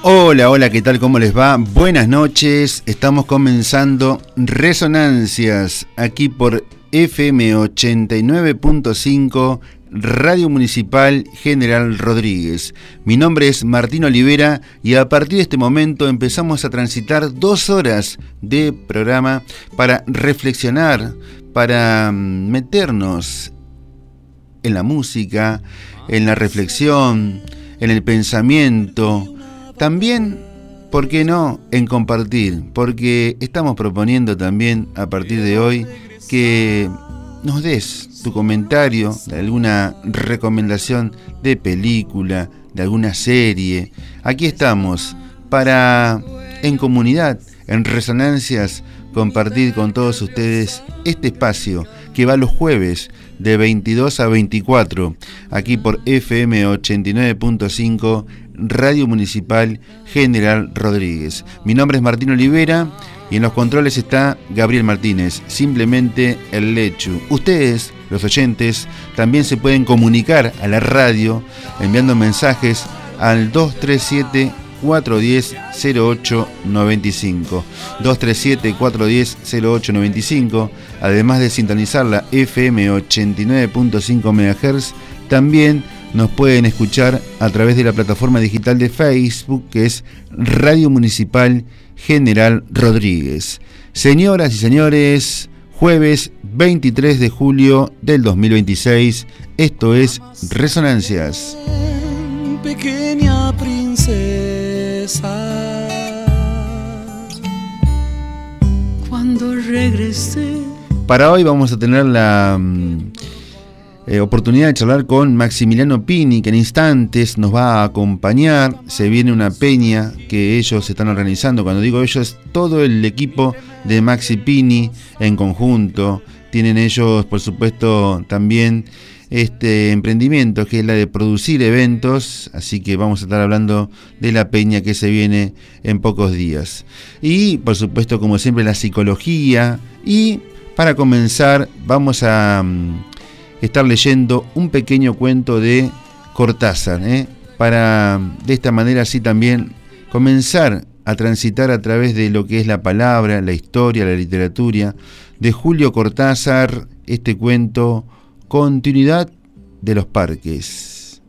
Hola, hola, ¿qué tal? ¿Cómo les va? Buenas noches, estamos comenzando Resonancias, aquí por FM 89.5, Radio Municipal General Rodríguez. Mi nombre es Martín Olivera y a partir de este momento empezamos a transitar 2 horas de programa para reflexionar, para meternos en la música, en la reflexión, en el pensamiento. También, ¿por qué no?, en compartir, porque estamos proponiendo también a partir de hoy que nos des tu comentario de alguna recomendación de película, de alguna serie. Aquí estamos para, en comunidad, en Resonancias, compartir con todos ustedes este espacio que va los jueves de 22 a 24, aquí por FM 89.5, Radio Municipal General Rodríguez. Mi nombre es Martín Olivera y en los controles está Gabriel Martínez, simplemente el Lechu. Ustedes, los oyentes, también se pueden comunicar a la radio enviando mensajes al 237-410-0895. 237-410-0895. Además de sintonizar la FM 89.5 MHz, también nos pueden escuchar a través de la plataforma digital de Facebook, que es Radio Municipal General Rodríguez. Señoras y señores, jueves 23 de julio del 2026, esto es Resonancias. Pequeña princesa, cuando regresé. Para hoy vamos a tener la oportunidad de charlar con Maximiliano Pini, que en instantes nos va a acompañar. Se viene una peña que ellos están organizando. Cuando digo ellos, todo el equipo de Maxi Pini en conjunto. Tienen ellos, por supuesto, también este emprendimiento que es la de producir eventos, así que vamos a estar hablando de la peña que se viene en pocos días. Y, por supuesto, como siempre, la psicología. Y para comenzar, vamos a estar leyendo un pequeño cuento de Cortázar, para de esta manera así también comenzar a transitar a través de lo que es la palabra, la historia, la literatura de Julio Cortázar, este cuento Continuidad de los parques.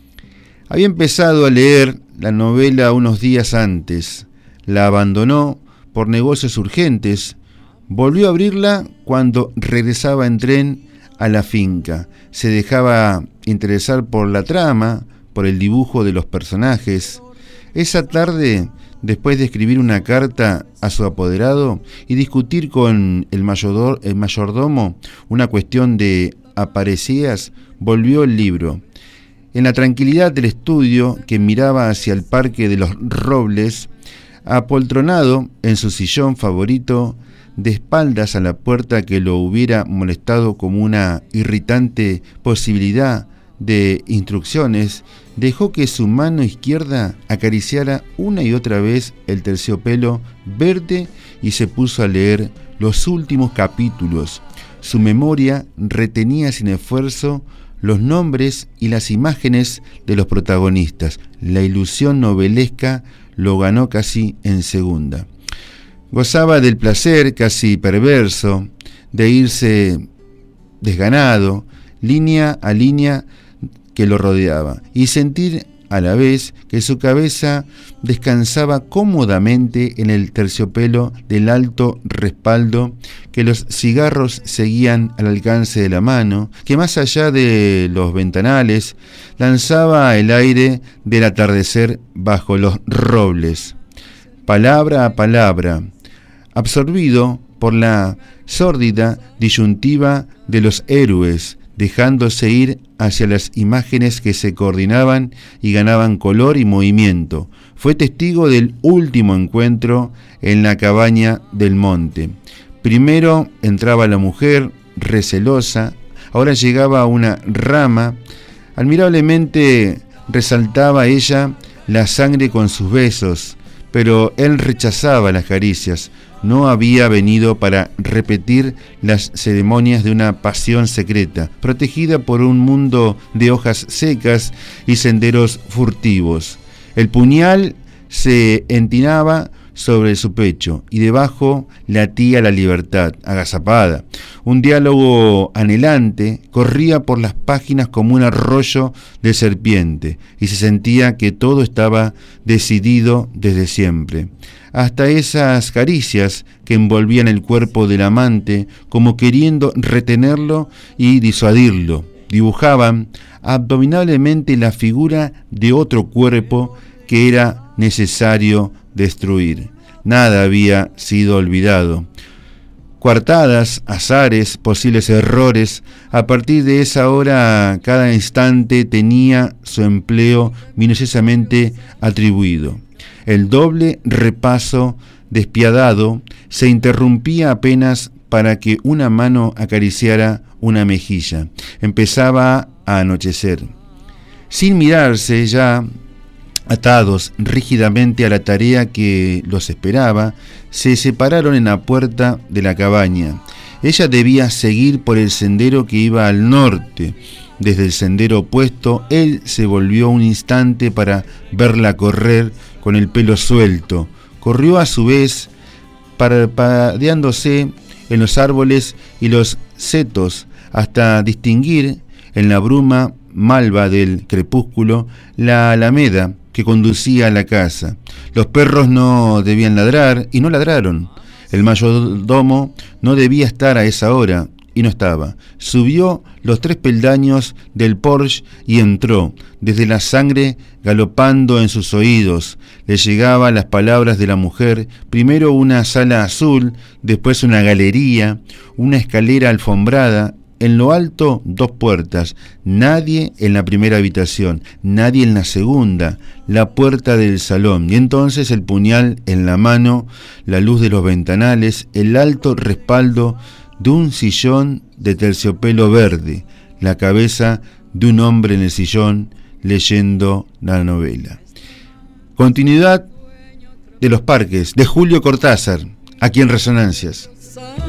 Había empezado a leer la novela unos días antes, la abandonó por negocios urgentes, volvió a abrirla cuando regresaba en tren a la finca. Se dejaba interesar por la trama, por el dibujo de los personajes. Esa tarde, después de escribir una carta a su apoderado y discutir con el mayordomo una cuestión de aparecías, volvió el libro. En la tranquilidad del estudio, que miraba hacia el Parque de los Robles, apoltronado en su sillón favorito, de espaldas a la puerta que lo hubiera molestado como una irritante posibilidad de instrucciones, dejó que su mano izquierda acariciara una y otra vez el terciopelo verde y se puso a leer los últimos capítulos. Su memoria retenía sin esfuerzo los nombres y las imágenes de los protagonistas. La ilusión novelesca lo ganó casi en segunda. Gozaba del placer casi perverso de irse desganado, línea a línea que lo rodeaba, y sentir a la vez que su cabeza descansaba cómodamente en el terciopelo del alto respaldo, que los cigarros seguían al alcance de la mano, que más allá de los ventanales lanzaba el aire del atardecer bajo los robles. Palabra a palabra, absorbido por la sórdida disyuntiva de los héroes, dejándose ir hacia las imágenes que se coordinaban y ganaban color y movimiento. Fue testigo del último encuentro en la cabaña del monte. Primero entraba la mujer, recelosa, ahora llegaba una rama. Admirablemente resaltaba ella la sangre con sus besos, pero él rechazaba las caricias. No había venido para repetir las ceremonias de una pasión secreta, protegida por un mundo de hojas secas y senderos furtivos. El puñal se entinaba sobre su pecho y debajo latía la libertad, agazapada. Un diálogo anhelante corría por las páginas como un arroyo de serpiente y se sentía que todo estaba decidido desde siempre. Hasta esas caricias que envolvían el cuerpo del amante como queriendo retenerlo y disuadirlo, dibujaban abominablemente la figura de otro cuerpo que era necesario destruir. Nada había sido olvidado. Coartadas, azares, posibles errores, a partir de esa hora cada instante tenía su empleo minuciosamente atribuido. El doble repaso despiadado se interrumpía apenas para que una mano acariciara una mejilla. Empezaba a anochecer. Sin mirarse ya, atados rígidamente a la tarea que los esperaba, se separaron en la puerta de la cabaña. Ella debía seguir por el sendero que iba al norte. Desde el sendero opuesto, él se volvió un instante para verla correr con el pelo suelto. Corrió a su vez, parpadeándose en los árboles y los setos, hasta distinguir en la bruma malva del crepúsculo la alameda que conducía a la casa. Los perros no debían ladrar y no ladraron. El mayordomo no debía estar a esa hora y no estaba. Subió los 3 peldaños del porche y entró, desde la sangre galopando en sus oídos. Le llegaban las palabras de la mujer, primero una sala azul, después una galería, una escalera alfombrada, en lo alto 2 puertas, nadie en la primera habitación, nadie en la segunda, la puerta del salón, y entonces el puñal en la mano, la luz de los ventanales, el alto respaldo de un sillón de terciopelo verde, la cabeza de un hombre en el sillón leyendo la novela. Continuidad de Los Parques, de Julio Cortázar, aquí en Resonancias.